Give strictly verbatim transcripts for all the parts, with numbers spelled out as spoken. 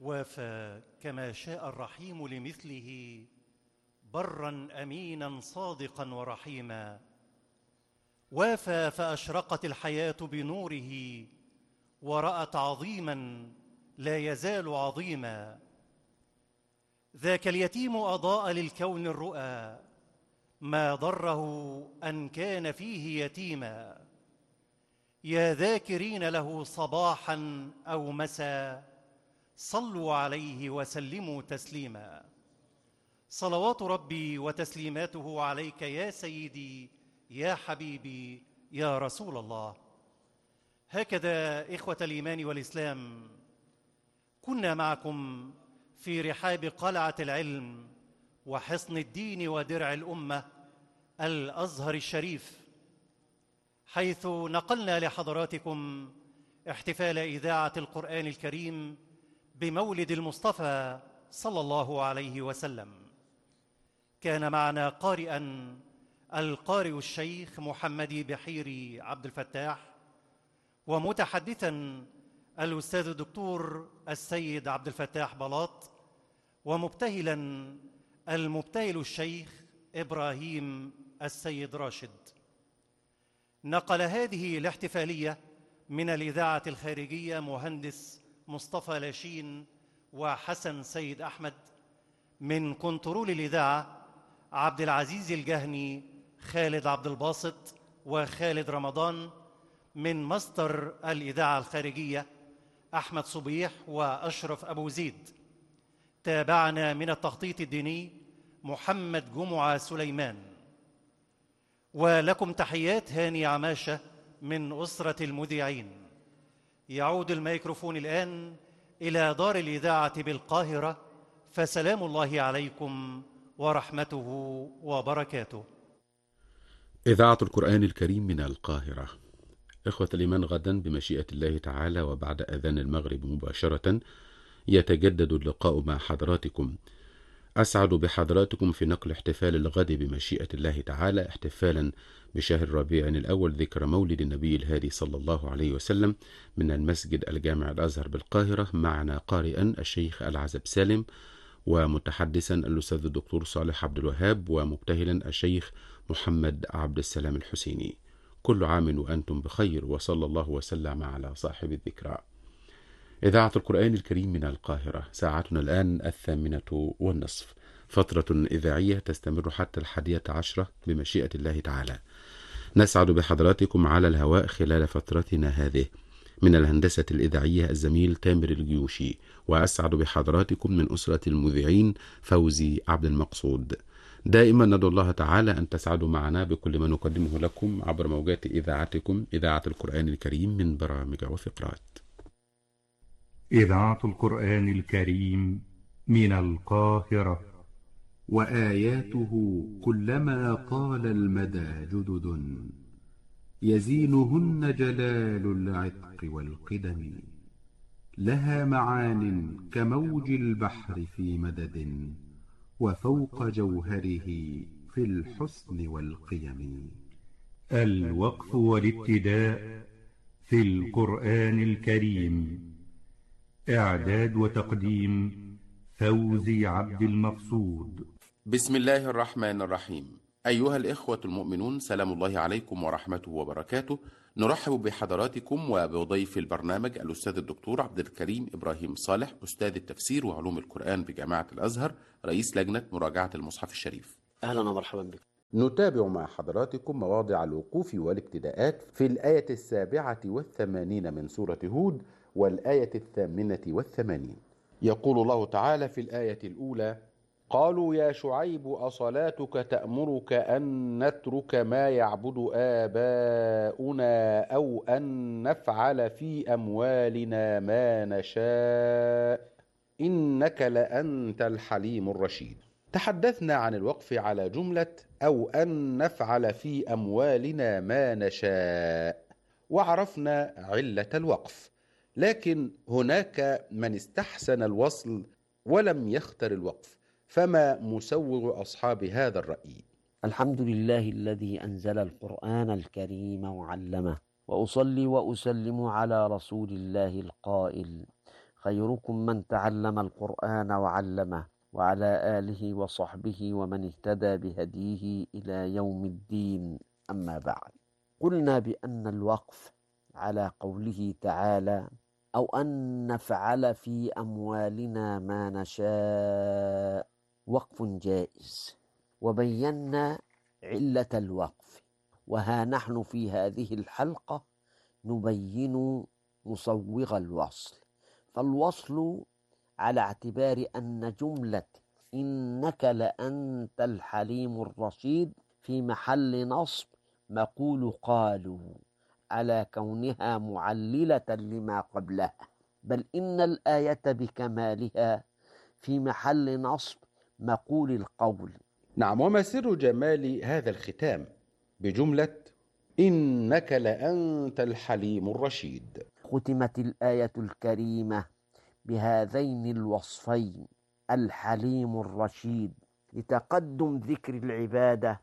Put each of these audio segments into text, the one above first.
وافى كما شاء الرحيم لمثله برا أمينا صادقا ورحيما. وافى فأشرقت الحياة بنوره ورأت عظيما لا يزال عظيما. ذاك اليتيم أضاء للكون الرؤى، ما ضره أن كان فيه يتيما. يا ذاكرين له صباحا أو مساء صلوا عليه وسلموا تسليما. صلوات ربي وتسليماته عليك يا سيدي يا حبيبي يا رسول الله. هكذا إخوة الإيمان والإسلام كنا معكم في رحاب قلعة العلم وحصن الدين ودرع الأمة الأزهر الشريف، حيث نقلنا لحضراتكم احتفال إذاعة القرآن الكريم بمولد المصطفى صلى الله عليه وسلم. كان معنا قارئا القارئ الشيخ محمدي بحيري عبد الفتاح، ومتحدثا الأستاذ الدكتور السيد عبد الفتاح بلاط، ومبتهلا المبتهل الشيخ إبراهيم السيد راشد. نقل هذه الاحتفالية من الإذاعة الخارجية مهندس مصطفى لاشين وحسن سيد أحمد، من كنترول الإذاعة عبد العزيز الجهني، خالد عبد الباسط وخالد رمضان، من مصدر الإذاعة الخارجية أحمد صبيح وأشرف أبو زيد. تابعنا من التخطيط الديني محمد جمعة سليمان. ولكم تحيات هاني عماشة من أسرة المذيعين. يعود الميكروفون الآن إلى دار الإذاعة بالقاهرة، فسلام الله عليكم ورحمته وبركاته. إذاعة القرآن الكريم من القاهرة. إخوة الإيمان، غدا بمشيئة الله تعالى وبعد أذان المغرب مباشرة يتجدد اللقاء مع حضراتكم. أسعد بحضراتكم في نقل احتفال الغد بمشيئة الله تعالى، احتفالا بشهر ربيع الأول، ذكرى مولد النبي الهادي صلى الله عليه وسلم، من المسجد الجامع الأزهر بالقاهرة. معنا قارئا الشيخ العزب سالم، ومتحدثا الأستاذ الدكتور صالح عبد الوهاب، ومبتهلا الشيخ محمد عبد السلام الحسيني. كل عام وأنتم بخير، وصلى الله وسلم على صاحب الذكرى. إذاعة القرآن الكريم من القاهرة. ساعتنا الآن الثامنة والنصف، فترة إذاعية تستمر حتى الحادية عشرة بمشيئة الله تعالى. نسعد بحضراتكم على الهواء خلال فترتنا هذه. من الهندسة الإذاعية الزميل تامر الجيوشي، وأسعد بحضراتكم من أسرة المذيعين فوزي عبد المقصود. دائما ندعو الله تعالى أن تسعدوا معنا بكل ما نقدمه لكم عبر موجات إذاعتكم إذاعة القرآن الكريم من برامج وفقرات. إذاعة القرآن الكريم من القاهرة. وآياته كلما طال المدى جدد، يزينهن جلال العتق والقدم. لها معان كموج البحر في مدد، وفوق جوهره في الحسن والقيم. الوقف والابتداء في القرآن الكريم. إعداد وتقديم فوزي عبد المقصود. بسم الله الرحمن الرحيم. أيها الإخوة المؤمنون، سلام الله عليكم ورحمته وبركاته. نرحب بحضراتكم وبضيف البرنامج الأستاذ الدكتور عبد الكريم إبراهيم صالح، أستاذ التفسير وعلوم القرآن بجامعة الأزهر، رئيس لجنة مراجعة المصحف الشريف. أهلا ومرحبا بك. نتابع مع حضراتكم مواضع الوقوف والابتداءات في الآية السابعة والثمانين من سورة هود والآية الثامنة والثمانين. يقول الله تعالى في الآية الأولى: قالوا يا شعيب أصلاتك تأمرك أن نترك ما يعبد آباؤنا أو أن نفعل في أموالنا ما نشاء إنك لأنت الحليم الرشيد. تحدثنا عن الوقف على جملة أو أن نفعل في أموالنا ما نشاء، وعرفنا علة الوقف، لكن هناك من استحسن الوصل ولم يختر الوقف، فما مسوغ أصحاب هذا الرأي؟ الحمد لله الذي أنزل القرآن الكريم وعلمه، وأصلي وأسلم على رسول الله القائل: خيركم من تعلم القرآن وعلمه، وعلى آله وصحبه ومن اهتدى بهديه إلى يوم الدين. أما بعد، قلنا بأن الوقف على قوله تعالى: أو أن نفعل في أموالنا ما نشاء وقف جائز، وبينا علة الوقف. وها نحن في هذه الحلقة نبين مصوغ الوصل. فالوصل على اعتبار أن جملة إنك لأنت الحليم الرشيد في محل نصب مقول قالوا، على كونها معللة لما قبلها، بل إن الآية بكمالها في محل نصب مقول القول. نعم، وما سر جمال هذا الختام بجملة إنك لأنت الحليم الرشيد؟ ختمت الآية الكريمة بهذين الوصفين، الحليم الرشيد، لتقدم ذكر العبادة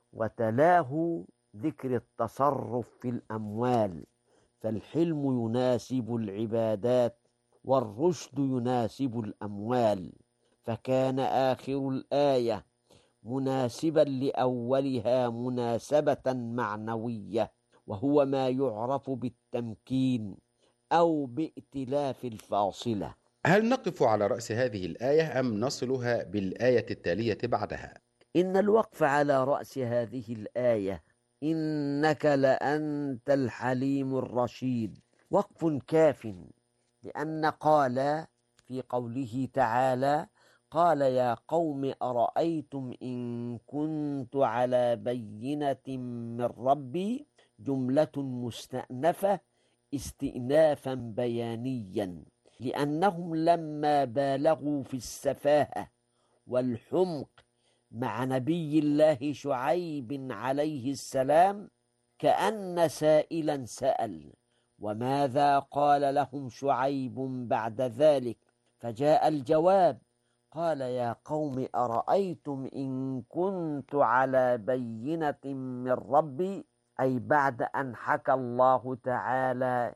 وتلاه ذكر التصرف في الأموال. فالحلم يناسب العبادات والرشد يناسب الأموال، فكان آخر الآية مناسبا لأولها مناسبة معنوية، وهو ما يعرف بالتمكين أو بائتلاف الفاصلة. هل نقف على رأس هذه الآية أم نصلها بالآية التالية بعدها؟ إن الوقف على رأس هذه الآية إنك لأنت الحليم الرشيد وقف كاف، لأن قال في قوله تعالى: قال يا قوم أرأيتم إن كنت على بينة من ربي، جملة مستأنفة استئنافا بيانيا، لأنهم لما بالغوا في السفاهة والحمق مع نبي الله شعيب عليه السلام، كأن سائلا سأل: وماذا قال لهم شعيب بعد ذلك؟ فجاء الجواب: قال يا قوم أرأيتم إن كنت على بينة من ربي، أي بعد أن حكى الله تعالى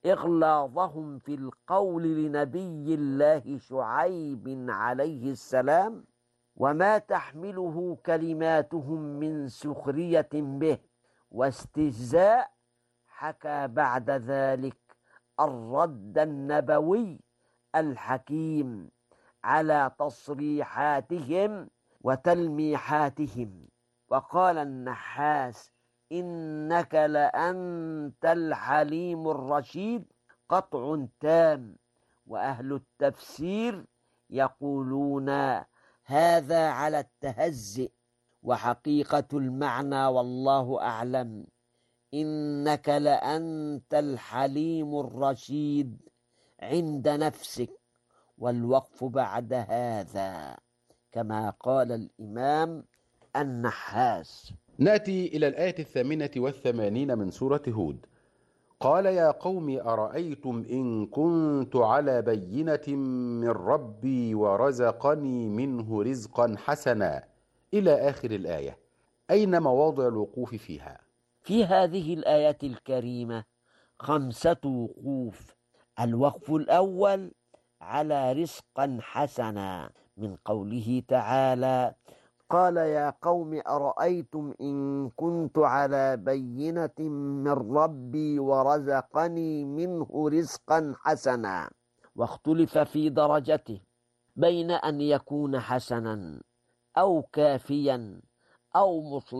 إغلاظهم في القول لنبي الله شعيب عليه السلام، وما تحمله كلماتهم من سخرية به واستهزاء، حكى بعد ذلك الرد النبوي الحكيم على تصريحاتهم وتلميحاتهم. وقال النحاس: إنك لأنت الحليم الرشيد، قطع تام. وأهل التفسير يقولون هذا على التهزئ، وحقيقة المعنى والله أعلم إنك لأنت الحليم الرشيد عند نفسك، والوقف بعد هذا كما قال الإمام النحاس. نأتي إلى الآية الثامنة والثمانين من سورة هود. قال يا قوم أرأيتم إن كنت على بينة من ربي ورزقني منه رزقا حسنا، إلى آخر الآية. أين مواضع الوقوف فيها؟ في هذه الآية الكريمة خمسة وقوف. الوقف الأول على رزقا حسنا من قوله تعالى: قال يا قوم أرأيتم إن كنت على بينة من ربي ورزقني منه رزقا حسنا. واختلف في درجته بين أن يكون حسنا أو كافيا أو مطلقا